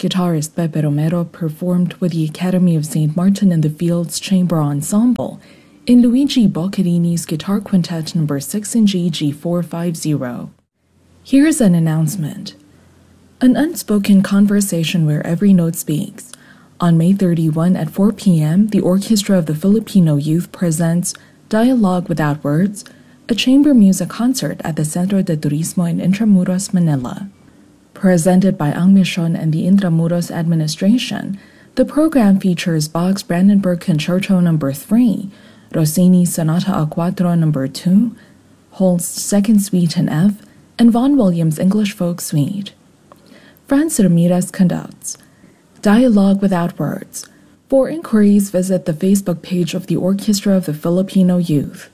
guitarist Pepe Romero performed with the Academy of St. Martin in the Fields Chamber Ensemble in Luigi Boccherini's Guitar Quintet No. 6 in G G450. Here's an announcement. An unspoken conversation where every note speaks. On May 31 at 4 p.m., the Orchestra of the Filipino Youth presents Dialogue Without Words, a chamber music concert at the Centro de Turismo in Intramuros, Manila. Presented by Ang Mission and the Intramuros administration, the program features Bach's Brandenburg Concerto No. 3, Rossini's Sonata a Quattro No. 2, Holst's Second Suite in F, and Vaughan Williams' English Folk Suite. Franz Ramirez conducts. Dialogue Without Words. For inquiries, visit the Facebook page of the Orchestra of the Filipino Youth.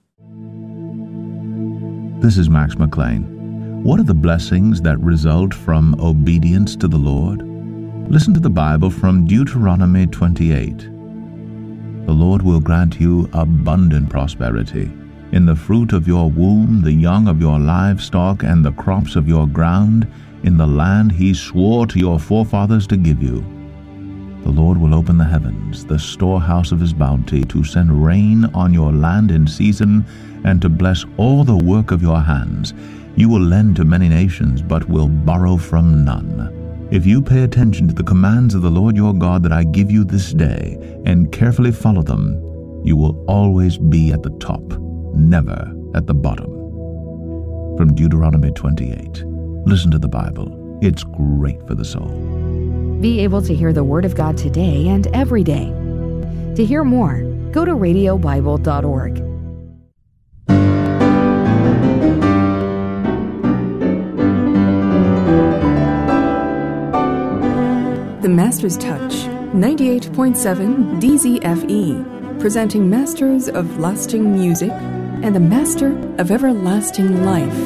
This is Max McLean. What are the blessings that result from obedience to the Lord? Listen to the Bible from Deuteronomy 28. The Lord will grant you abundant prosperity in the fruit of your womb, the young of your livestock, and the crops of your ground, in the land he swore to your forefathers to give you. The Lord will open the heavens, the storehouse of his bounty, to send rain on your land in season, and to bless all the work of your hands. You will lend to many nations, but will borrow from none. If you pay attention to the commands of the Lord your God that I give you this day, and carefully follow them, you will always be at the top, never at the bottom. From Deuteronomy 28. Listen to the Bible. It's great for the soul. Be able to hear the Word of God today and every day. To hear more, go to radiobible.org. The Master's Touch, 98.7 DZFE, presenting Masters of Lasting Music and the Master of Everlasting Life.